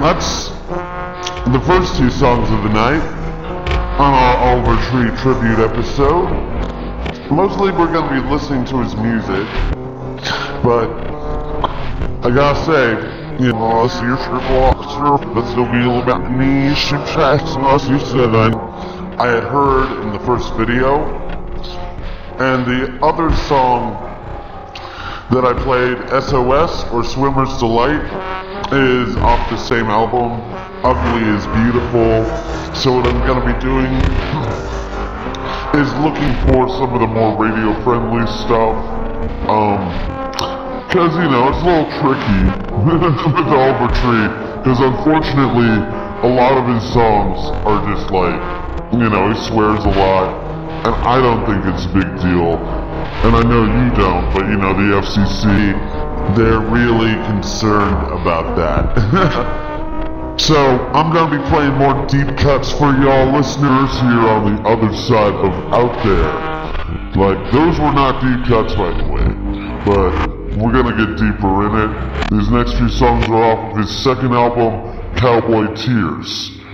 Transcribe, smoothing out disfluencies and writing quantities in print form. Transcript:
that's the first two songs of the night on our Oliver Tree tribute episode. Mostly we're going to be listening to his music, but I gotta say, you know, let's be a little bit niche, as you said, I had heard in the first video, and the other song that I played, SOS, or Swimmer's Delight, is off the same album, Ugly is Beautiful. So what I'm going to be doing is looking for some of the more radio-friendly stuff, because, you know, it's a little tricky with Oliver Tree, because unfortunately, a lot of his songs are just like, you know, he swears a lot, and I don't think it's a big deal, and I know you don't, but, you know, the FCC, they're really concerned about that. So, I'm gonna be playing more deep cuts for y'all listeners here on the other side of Out There. Like, those were not deep cuts, by the way, but we're gonna get deeper in it. These next few songs are off of his second album, Cowboy Tears.